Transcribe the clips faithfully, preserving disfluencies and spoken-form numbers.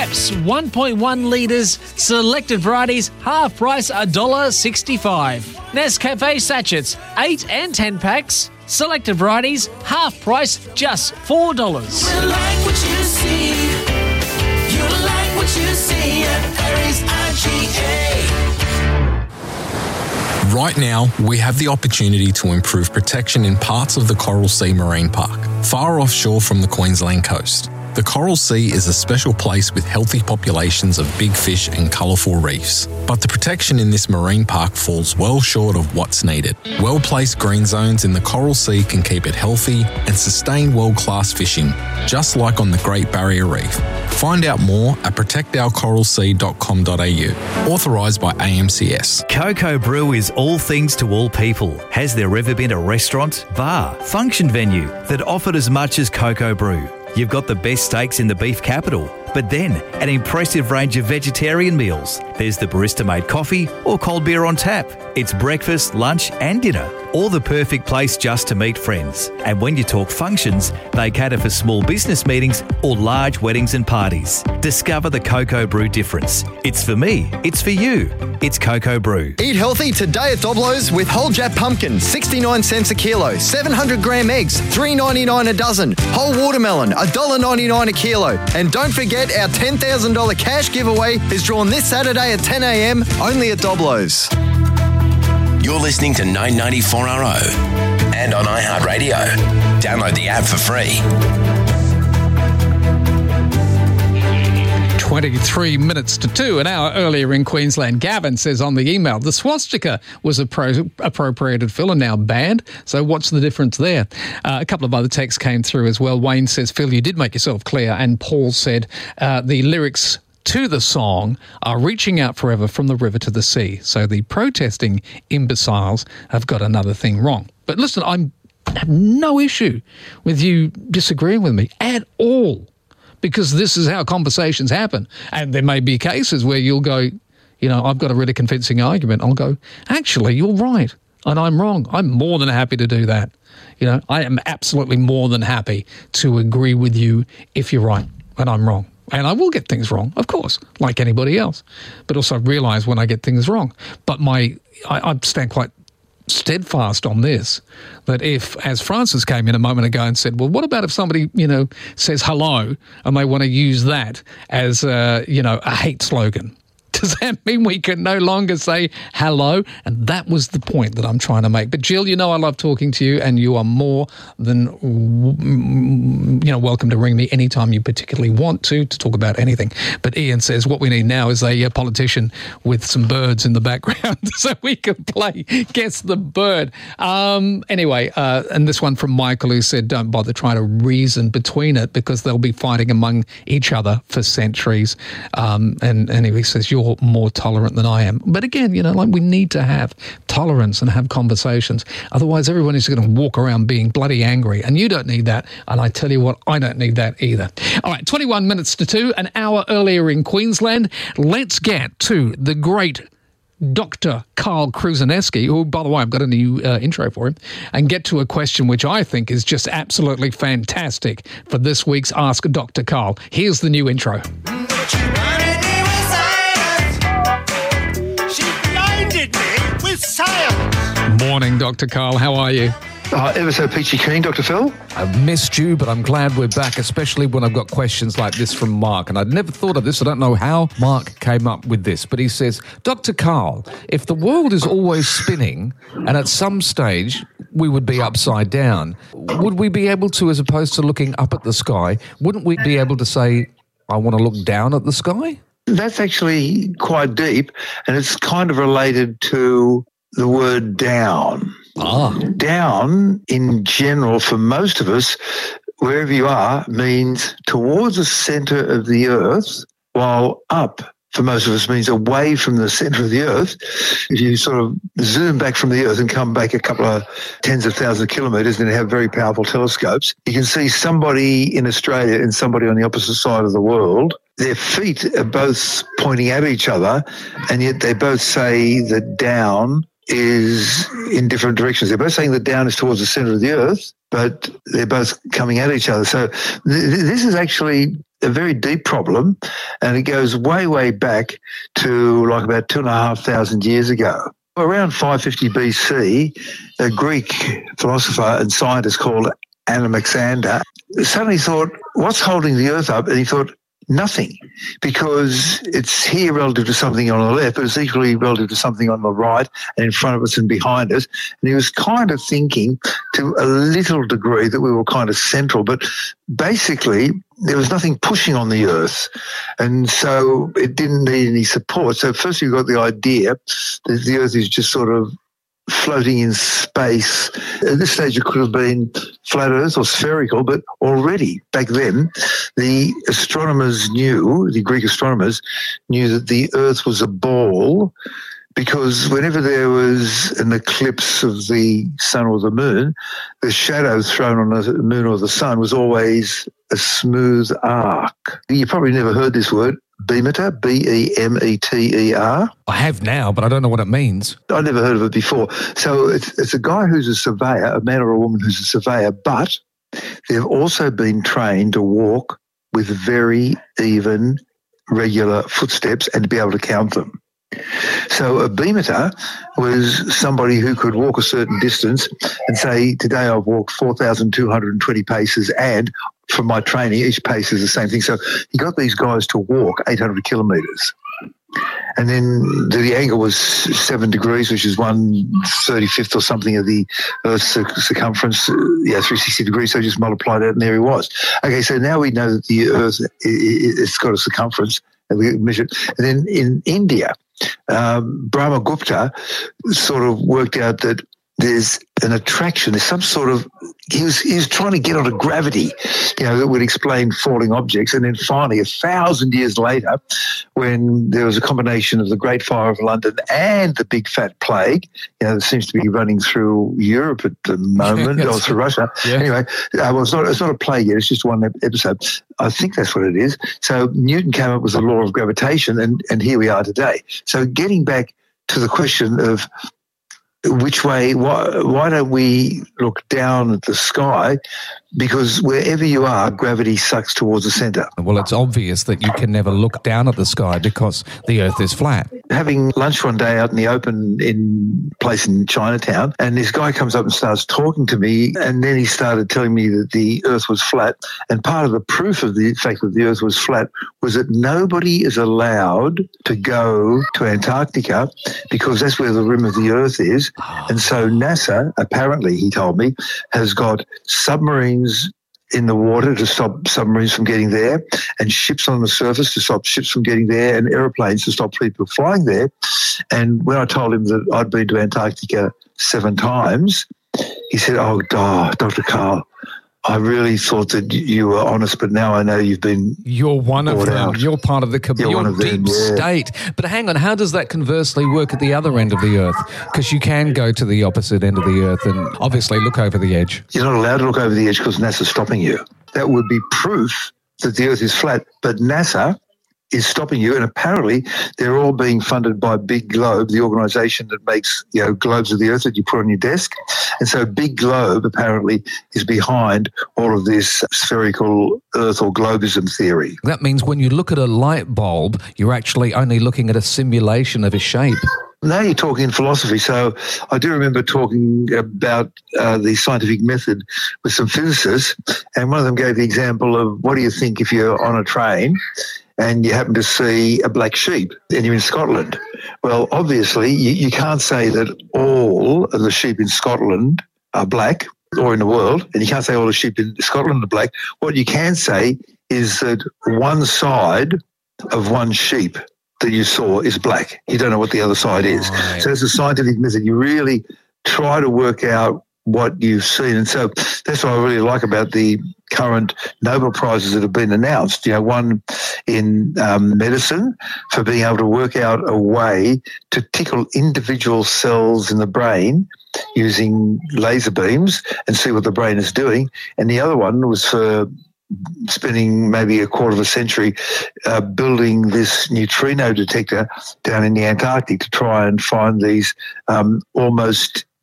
Schweppes one point one litres, selected varieties, half price one dollar sixty-five. Nescafe sachets, eight and ten packs, selected varieties, half price, just four dollars. You like what you see. You like what you see at Perry's I G A. Right now, we have the opportunity to improve protection in parts of the Coral Sea Marine Park, far offshore from the Queensland coast. The Coral Sea is a special place with healthy populations of big fish and colourful reefs. But the protection in this marine park falls well short of what's needed. Well-placed green zones in the Coral Sea can keep it healthy and sustain world-class fishing, just like on the Great Barrier Reef. Find out more at protect our coral sea dot com dot a u. Authorised by A M C S. Coco Brew is all things to all people. Has there ever been a restaurant, bar, function venue that offered as much as Coco Brew? You've got the best steaks in the beef capital, but then an impressive range of vegetarian meals. There's the barista-made coffee or cold beer on tap. It's breakfast, lunch and dinner, or the perfect place just to meet friends. And when you talk functions, they cater for small business meetings or large weddings and parties. Discover the Coco Brew difference. It's for me. It's for you. It's Coco Brew. Eat healthy today at Doblo's with whole Jap pumpkin, sixty-nine cents a kilo. seven hundred gram eggs, three ninety-nine a dozen. Whole watermelon, one dollar ninety-nine a kilo. And don't forget our ten thousand dollars cash giveaway is drawn this Saturday at ten a m only at Doblo's. You're listening to nine ninety-four R O and on iHeartRadio. Download the app for free. twenty-three minutes to two, an hour earlier in Queensland. Gavin says on the email, the swastika was appro- appropriated, Phil, and now banned. So what's the difference there? Uh, a couple of other texts came through as well. Wayne says, Phil, you did make yourself clear. And Paul said uh, the lyrics to the song are reaching out forever from the river to the sea. So the protesting imbeciles have got another thing wrong. But listen, I'm, I have no issue with you disagreeing with me at all, because this is how conversations happen. And there may be cases where you'll go, you know, I've got a really convincing argument. I'll go, actually, you're right, and I'm wrong. I'm more than happy to do that. You know, I am absolutely more than happy to agree with you if you're right and I'm wrong. And I will get things wrong, of course, like anybody else. But also realise when I get things wrong. But my, I, I stand quite steadfast on this, that if, as Francis came in a moment ago and said, well, what about if somebody, you know, says hello and they want to use that as, uh, you know, a hate slogan? Does that mean we can no longer say hello? And that was the point that I'm trying to make. But Jill, you know I love talking to you, and you are more than, you know, welcome to ring me anytime you particularly want to, to talk about anything. But Ian says what we need now is a, a politician with some birds in the background so we can play Guess the Bird. Um, anyway, uh, and this one from Michael, who said, don't bother trying to reason between it because they'll be fighting among each other for centuries. Um, and, and he says, you're more tolerant than I am. But again, you know, like we need to have tolerance and have conversations. Otherwise, everyone is going to walk around being bloody angry. And you don't need that. And I tell you what, I don't need that either. All right, twenty-one minutes to two, an hour earlier in Queensland. Let's get to the great Doctor Carl Kruszeneski, who, by the way, I've got a new uh, intro for him, and get to a question which I think is just absolutely fantastic for this week's Ask Doctor Carl. Here's the new intro. Science. Morning, Doctor Carl. How are you? Uh, ever so peachy keen, Doctor Phil. I've missed you, but I'm glad we're back, especially when I've got questions like this from Mark. And I'd never thought of this. I don't know how Mark came up with this, but he says, Doctor Carl, if the world is always spinning and at some stage we would be upside down, would we be able to, as opposed to looking up at the sky, wouldn't we be able to say, I want to look down at the sky? That's actually quite deep, and it's kind of related to the word down. Ah. Down, in general, for most of us, wherever you are, means towards the centre of the earth, while up, for most of us, means away from the centre of the earth. If you sort of zoom back from the earth and come back a couple of tens of thousands of kilometres and have very powerful telescopes, you can see somebody in Australia and somebody on the opposite side of the world. Their feet are both pointing at each other, and yet they both say that down is in different directions. They're both saying that down is towards the centre of the earth, but they're both coming at each other. So th- this is actually a very deep problem, and it goes way, way back to like about two and a half thousand years ago. Around five fifty B C, a Greek philosopher and scientist called Anaximander suddenly thought, what's holding the Earth up? And he thought, nothing, because it's here relative to something on the left, but it's equally relative to something on the right and in front of us and behind us. And he was kind of thinking to a little degree that we were kind of central, but basically there was nothing pushing on the Earth. And so it didn't need any support. So first you got the idea that the Earth is just sort of floating in space. At this stage, it could have been flat Earth or spherical, but already back then, the astronomers knew, the Greek astronomers knew that the Earth was a ball, because whenever there was an eclipse of the sun or the moon, the shadow thrown on the moon or the sun was always a smooth arc. You probably never heard this word, bemeter, B E M E T E R. I have now, but I don't know what it means. I never heard of it before. So it's, it's a guy who's a surveyor, a man or a woman who's a surveyor, but they've also been trained to walk with very even, regular footsteps and to be able to count them. So a bemeter was somebody who could walk a certain distance and say, today I've walked four thousand two hundred twenty paces, and from my training, each pace is the same thing. So he got these guys to walk eight hundred kilometres. And then the angle was seven degrees, which is one thirty-fifth or something of the Earth's circumference, yeah, three hundred sixty degrees, so just multiplied it, and there he was. Okay, so now we know that the Earth, it's got a circumference, and we measure it. And then in India, um, Brahmagupta sort of worked out that there's an attraction, there's some sort of, he was, he was trying to get onto gravity, you know, that would explain falling objects. And then finally, a thousand years later, when there was a combination of the Great Fire of London and the Big Fat Plague, you know, that seems to be running through Europe at the moment, or through Russia. Yeah. Anyway, uh, well, it's not, it's not a plague yet, it's just one episode. I think that's what it is. So Newton came up with the law of gravitation, and, and here we are today. So getting back to the question of which way, why, why don't we look down at the sky? Because wherever you are, gravity sucks towards the centre. Well, it's obvious that you can never look down at the sky because the Earth is flat. Having lunch one day out in the open in a place in Chinatown, and this guy comes up and starts talking to me, and then he started telling me that the Earth was flat. And part of the proof of the fact that the Earth was flat was that nobody is allowed to go to Antarctica because that's where the rim of the Earth is. And so NASA, apparently, he told me, has got submarines in the water to stop submarines from getting there, and ships on the surface to stop ships from getting there, and aeroplanes to stop people flying there. And when I told him that I'd been to Antarctica seven times, he said, oh, oh Doctor Karl, I really thought that you were honest, but now I know you've been You're one of them. Out. You're part of the You're, You're one of deep them, yeah. state. But hang on, how does that conversely work at the other end of the Earth? Because you can go to the opposite end of the Earth and obviously look over the edge. You're not allowed to look over the edge because NASA's stopping you. That would be proof that the Earth is flat, but NASA is stopping you, and apparently they're all being funded by Big Globe, the organisation that makes, you know, globes of the Earth that you put on your desk. And so Big Globe apparently is behind all of this spherical Earth or globism theory. That means when you look at a light bulb, you're actually only looking at a simulation of a shape. Now you're talking philosophy. So I do remember talking about uh, the scientific method with some physicists, and one of them gave the example of, what do you think if you're on a train and you happen to see a black sheep and you're in Scotland? Well, obviously, you, you can't say that all of the sheep in Scotland are black, or in the world, and you can't say all the sheep in Scotland are black. What you can say is that one side of one sheep that you saw is black. You don't know what the other side is. Right. So it's a scientific method. You really try to work out what you've seen. And so that's what I really like about the current Nobel Prizes that have been announced. You know, one in um, medicine for being able to work out a way to tickle individual cells in the brain using laser beams and see what the brain is doing. And the other one was for spending maybe a quarter of a century uh, building this neutrino detector down in the Antarctic to try and find these um, almost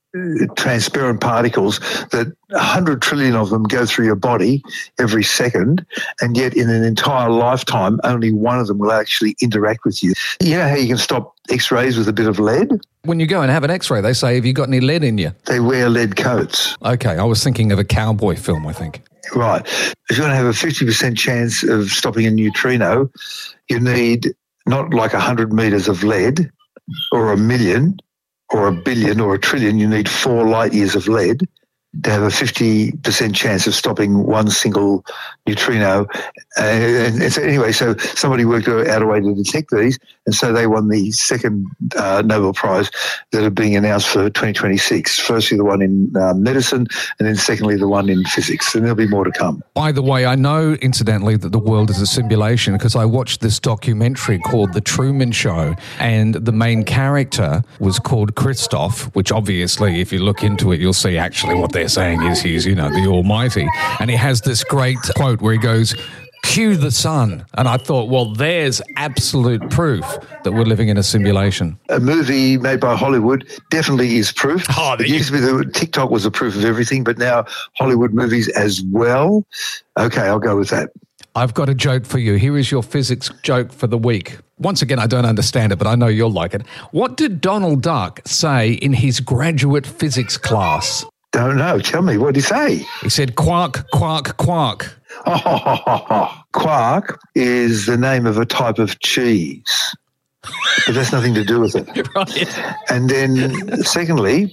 uh, transparent particles that one hundred trillion of them go through your body every second, and yet in an entire lifetime, only one of them will actually interact with you. You know how you can stop X-rays with a bit of lead? When you go and have an X-ray, they say, have you got any lead in you? They wear lead coats. Okay, I was thinking of a cowboy film, I think. Right. If you want to have a fifty percent chance of stopping a neutrino, you need not like one hundred metres of lead or a million or a billion or a trillion. You need four light years of lead to have a fifty percent chance of stopping one single neutrino. Uh, and, and so anyway, so somebody worked out a way to detect these, and so they won the second uh, Nobel Prize that are being announced for twenty twenty-six. Firstly, the one in uh, medicine, and then secondly, the one in physics. And there'll be more to come. By the way, I know, incidentally, that the world is a simulation because I watched this documentary called The Truman Show, and the main character was called Christoph, which obviously, if you look into it, you'll see actually what they're saying is he's, you know, the Almighty. And he has this great quote where he goes, "Cue the sun." And I thought, well, there's absolute proof that we're living in a simulation. A movie made by Hollywood definitely is proof. Oh, it used to be that TikTok was a proof of everything, but now Hollywood movies as well. Okay, I'll go with that. I've got a joke for you. Here is your physics joke for the week. Once again, I don't understand it, but I know you'll like it. What did Donald Duck say in his graduate physics class? Don't know. Tell me, what did he say? He said, "Quark, quark, quark." Oh, quark is the name of a type of cheese, but that's nothing to do with it. Right. And then, secondly,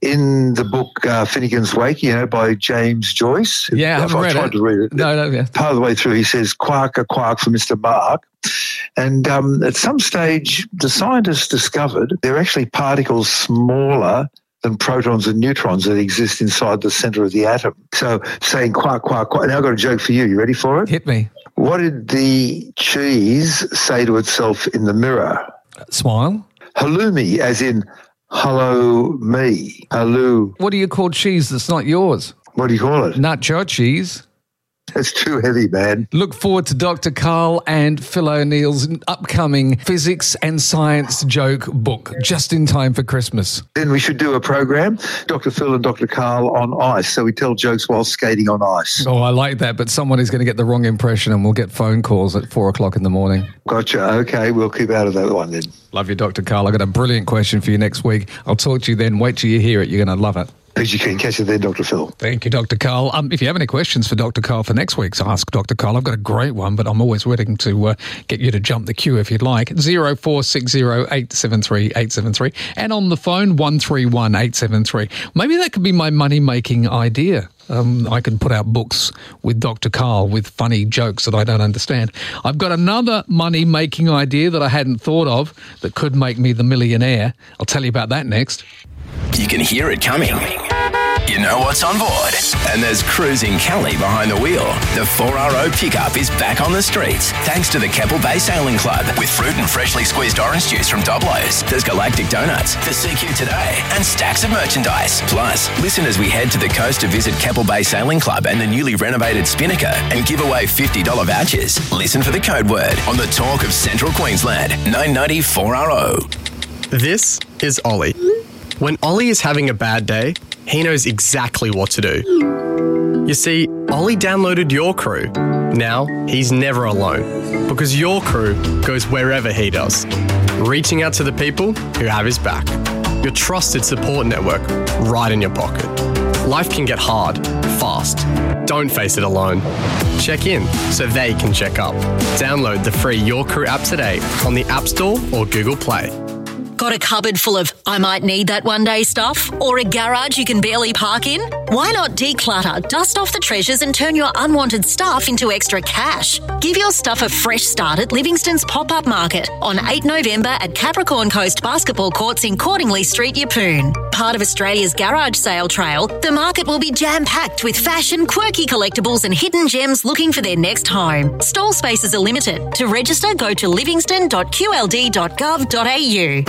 in the book uh, Finnegan's Wake, you know, by James Joyce. Yeah, I haven't read tried it. to read it. No, no, yeah. Part of the way through, he says, "Quark, a quark for Mister Mark." And um, at some stage, the scientists discovered there are actually particles smaller than protons and neutrons that exist inside the centre of the atom. So saying quark, quark, quark. Now I've got a joke for you. You ready for it? Hit me. What did the cheese say to itself in the mirror? Smile. Halloumi, as in hello me. Hello. What do you call cheese that's not yours? What do you call it? Nacho cheese. That's too heavy, man. Look forward to Doctor Carl and Phil O'Neill's upcoming physics and science joke book, just in time for Christmas. Then we should do a program, Doctor Phil and Doctor Carl on ice, so we tell jokes while skating on ice. Oh, I like that, but someone is going to get the wrong impression and we'll get phone calls at four o'clock in the morning. Gotcha. Okay, we'll keep out of that one then. Love you, Doctor Carl. I've got a brilliant question for you next week. I'll talk to you then. Wait till you hear it. You're going to love it. As you can catch it there, Doctor Phil. Thank you, Doctor Carl. Um, if you have any questions for Doctor Carl for next week's Ask Doctor Carl, I've got a great one, but I'm always waiting to uh, get you to jump the queue if you'd like. zero four six zero eight seven three eight seven three and on the phone one three one eight seven three. Maybe that could be my money-making idea. Um, I can put out books with Doctor Carl with funny jokes that I don't understand. I've got another money-making idea that I hadn't thought of that could make me the millionaire. I'll tell you about that next. You can hear it coming. You know what's on board. And there's Cruising Kelly behind the wheel. The four R O pickup is back on the streets thanks to the Keppel Bay Sailing Club with fruit and freshly squeezed orange juice from Doblo's. There's Galactic Donuts, the C Q Today, and stacks of merchandise. Plus, listen as we head to the coast to visit Keppel Bay Sailing Club and the newly renovated Spinnaker and give away fifty dollars vouchers. Listen for the code word on the talk of Central Queensland, nine ninety four R O. This is Ollie. When Ollie is having a bad day, he knows exactly what to do. You see, Ollie downloaded Your Crew. Now, he's never alone because Your Crew goes wherever he does, reaching out to the people who have his back. Your trusted support network right in your pocket. Life can get hard, fast. Don't face it alone. Check in so they can check up. Download the free Your Crew app today on the App Store or Google Play. Got a cupboard full of I might need that one day stuff? Or a garage you can barely park in? Why not declutter, dust off the treasures and turn your unwanted stuff into extra cash? Give your stuff a fresh start at Livingston's Pop-Up Market on the eighth of November at Capricorn Coast Basketball Courts in Cordingley Street, Yeppoon. Part of Australia's garage sale trail, the market will be jam-packed with fashion, quirky collectibles and hidden gems looking for their next home. Stall spaces are limited. To register, go to livingston dot q l d dot gov dot a u.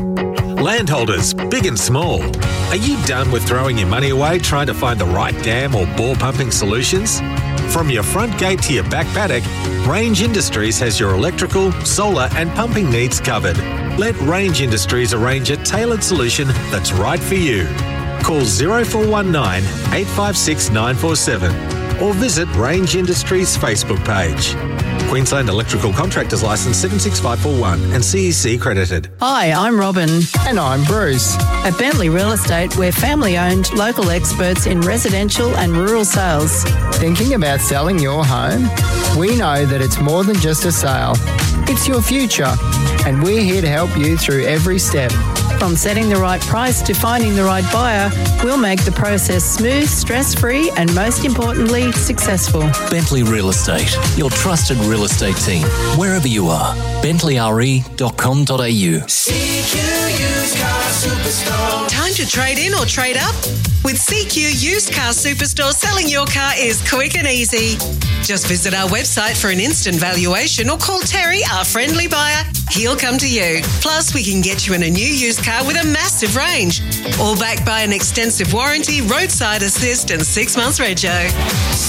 Landholders, big and small, are you done with throwing your money away trying to find the right dam or bore pumping solutions? From your front gate to your back paddock, Range Industries has your electrical, solar and pumping needs covered. Let Range Industries arrange a tailored solution that's right for you. call zero four one nine, eight five six, nine four seven or visit Range Industries Facebook page. Queensland Electrical Contractors Licence seven six five four one and C E C accredited. Hi, I'm Robin. And I'm Bruce. At Bentley Real Estate, we're family-owned, local experts in residential and rural sales. Thinking about selling your home? We know that it's more than just a sale. It's your future, and we're here to help you through every step. From setting the right price to finding the right buyer, we'll make the process smooth, stress-free, and most importantly, successful. Bentley Real Estate, your trusted real estate team, wherever you are. bentley r e dot com dot a u. C Q Used Car Superstore. Time to trade in or trade up? With C Q Used Car Superstore, selling your car is quick and easy. Just visit our website for an instant valuation or call Terry, our friendly buyer. He'll come to you. Plus, we can get you in a new used car with a massive range. All backed by an extensive warranty, roadside assist and six months rego.